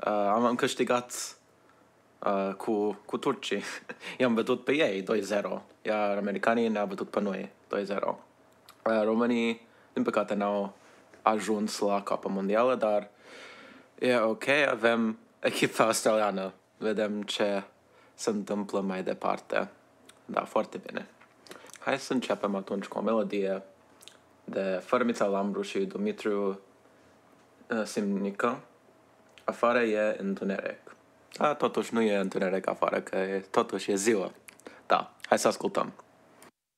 Am câștigat cu turcii. I-am bătut pe ei 2-0, iar americanii ne-au bătut pe noi 2-0. Românii, din păcate, n-au ajuns la Cupa Mondială, dar e ok, avem echipa australiană. Vedem ce se întâmplă mai departe. Da, foarte bine. Hai să începem atunci cu o melodie de Fărmița Lambru și Dumitru Simnică. Afară e întuneric. Da, totuși nu e întuneric afară, că totuși e ziua. Da, hai să ascultăm.